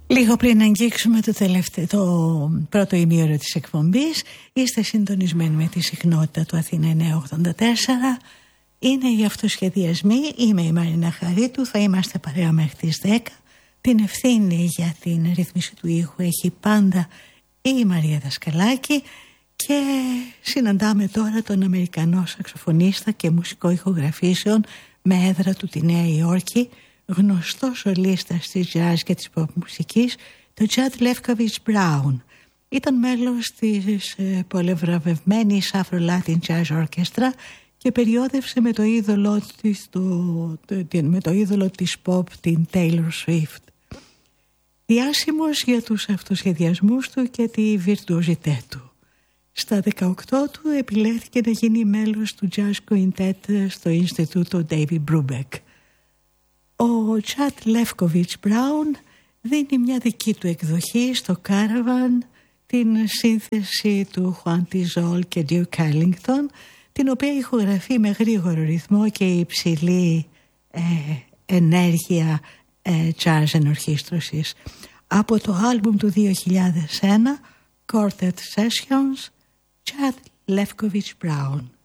Λίγο πριν αγγίξουμε το πρώτο ημίωρο της εκπομπής, είστε συντονισμένοι με τη συχνότητα του Αθήνα 984. Είναι οι αυτοσχεδιασμοί, είμαι η Μαρίνα Χαρίτου, θα είμαστε παρέα μέχρι τις 10. Την ευθύνη για την ρύθμιση του ήχου έχει πάντα η Μαρία Δασκαλάκη και συναντάμε τώρα τον Αμερικανό σαξοφωνίστα και μουσικό ηχογραφήσεων με έδρα του τη Νέα Υόρκη, γνωστό σολίστας της jazz και της pop μουσικής, το Chad Lefkowitz Brown. Ήταν μέλος της πολυβραβευμένης Afro-Latin Jazz Orchestra και περιόδευσε με το είδωλο της pop, την Taylor Swift. Διάσημος για τους αυτοσχεδιασμούς του και τη βιρτουοζιτέ του. Στα 18 του επιλέχθηκε να γίνει μέλος του Jazz Quintet στο Ινστιτούτο David Brubeck. Ο Chad Lefkowitz Brown δίνει μια δική του εκδοχή στο Caravan, την σύνθεση του Juan Tizol και Duke Ellington, την οποία ηχογραφεί με γρήγορο ρυθμό και υψηλή ενέργεια jazz ενορχήστρωσης. Από το άλμπουμ του 2001, Quartet Sessions, Chad Lefkowitz Brown.